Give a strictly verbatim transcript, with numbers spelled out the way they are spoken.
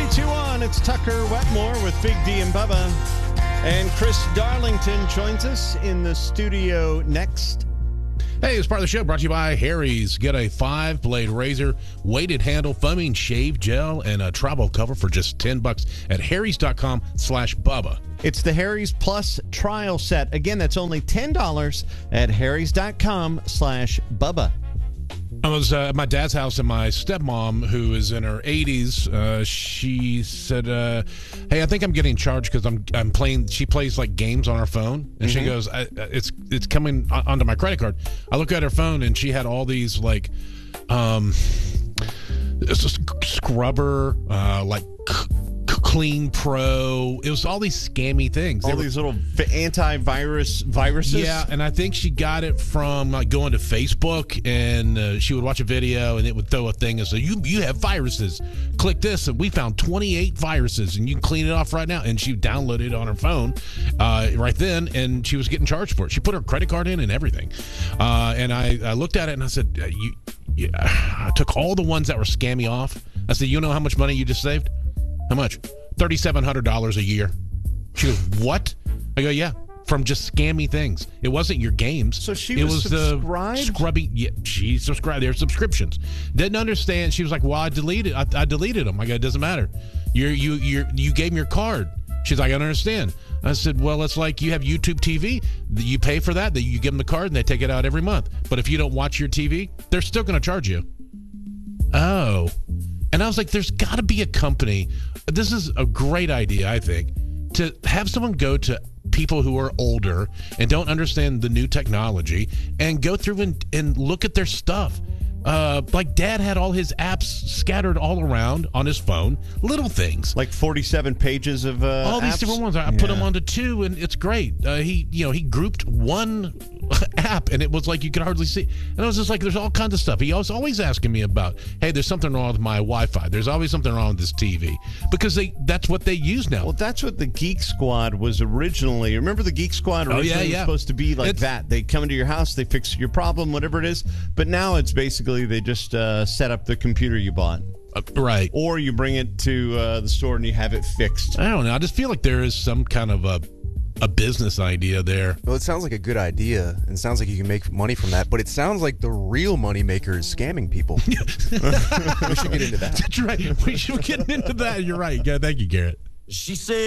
two one, it's Tucker Wetmore with Big D and Bubba. And Chris Darlington joins us in the studio next. Hey, it's part of the show brought to you by Harry's. Get a five-blade razor, weighted handle, foaming shave gel, and a travel cover for just ten bucks at harrys.com slash Bubba. It's the Harry's Plus trial set. Again, that's only ten dollars at harrys.com slash Bubba. I was uh, at my dad's house, and my stepmom, who is in her eighties, uh, she said, uh, "Hey, I think I'm getting charged because I'm I'm playing." She plays like games on her phone, and mm-hmm. she goes, I, "It's it's coming onto my credit card." I look at her phone, and she had all these like, um, it's just scrubber, uh, like. Clean Pro. It was all these scammy things. All they these were, little antivirus viruses. Yeah, and I think she got it from like going to Facebook, and uh, she would watch a video, and it would throw a thing and say, "You you have viruses. Click this, and we found twenty-eight viruses, and you can clean it off right now." And she downloaded it on her phone uh, right then, and she was getting charged for it. She put her credit card in and everything. Uh, and I, I looked at it and I said, "You." Yeah. I took all the ones that were scammy off. I said, "You know how much money you just saved? How much? three thousand seven hundred dollars a year." She goes, "What?" I go, "Yeah, from just scammy things. It wasn't your games. So she it was, was subscribed? the scrubby. Yeah, she subscribed. Their subscriptions. Didn't understand. She was like, "Well, I deleted. I, I deleted them." I go, "It doesn't matter. You're you you you gave me your card." She's like, "I don't understand." I said, "Well, it's like you have YouTube T V. You pay for that. That you give them the card, and they take it out every month. But if you don't watch your T V, they're still going to charge you." Oh. And I was like, there's got to be a company. This is a great idea, I think, to have someone go to people who are older and don't understand the new technology and go through and, and look at their stuff. Uh, like Dad had all his apps scattered all around on his phone, little things like forty-seven pages of uh, all these apps? different ones. I yeah. put them onto two, and it's great. Uh, he, you know, he grouped one app, and it was like you could hardly see. And I was just like, there's all kinds of stuff. He was always asking me about, hey, there's something wrong with my Wi-Fi. There's always something wrong with this T V because they that's what they use now. Well, that's what the Geek Squad was originally. Remember the Geek Squad originally oh, yeah, yeah. was supposed to be like it's, that. They come into your house, they fix your problem, whatever it is. But now it's basically they just uh, set up the computer you bought. Uh, right. Or you bring it to uh, the store and you have it fixed. I don't know. I just feel like there is some kind of a a business idea there. Well, it sounds like a good idea, and it sounds like you can make money from that, but it sounds like the real money maker is scamming people. We should get into that. That's right. We should get into that. You're right. Yeah, thank you, Garrett. She said